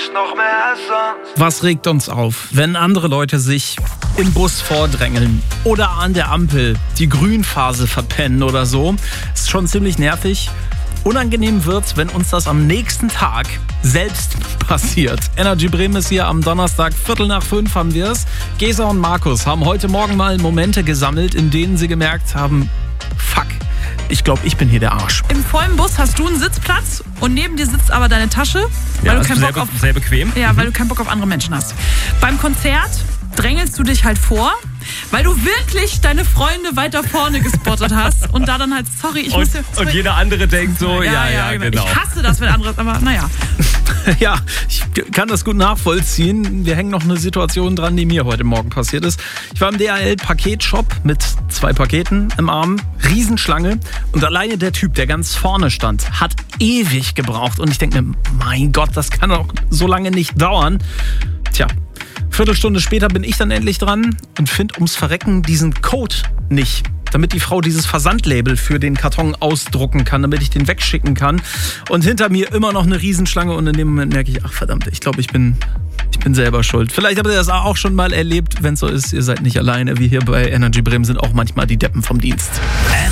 noch mehr als sonst. Was regt uns auf, wenn andere Leute sich im Bus vordrängeln oder an der Ampel die Grünphase verpennen oder so? Ist schon ziemlich nervig. Unangenehm wird's, wenn uns das am nächsten Tag selbst passiert. Energy Bremen ist hier am Donnerstag, 4:45 haben wir es. Gesa und Markus haben heute Morgen mal Momente gesammelt, in denen sie gemerkt haben, fuck, ich glaube, ich bin hier der Arsch. Im vollen Bus hast du einen Sitzplatz und neben dir sitzt aber deine Tasche, weil du keinen Bock auf, sehr bequem. Ja, weil du keinen Bock auf andere Menschen hast. Beim Konzert drängelst du dich halt vor, weil du wirklich deine Freunde weiter vorne gespottet hast und da dann halt, sorry, ich muss dir... Und jeder andere denkt so, ja, genau. Ich hasse das, wenn andere, aber naja. Ja, ich kann das gut nachvollziehen. Wir hängen noch eine Situation dran, die mir heute Morgen passiert ist. Ich war im DHL-Paketshop mit 2 Paketen im Arm, Riesenschlange und alleine der Typ, der ganz vorne stand, hat ewig gebraucht und ich denke mir, mein Gott, das kann doch so lange nicht dauern. Tja, Viertelstunde später bin ich dann endlich dran und finde ums Verrecken diesen Code nicht, damit die Frau dieses Versandlabel für den Karton ausdrucken kann, damit ich den wegschicken kann. Und hinter mir immer noch eine Riesenschlange und in dem Moment merke ich, ach verdammt, ich glaube, ich bin selber schuld. Vielleicht habt ihr das auch schon mal erlebt. Wenn es so ist, ihr seid nicht alleine. Wir hier bei Energy Bremen sind auch manchmal die Deppen vom Dienst.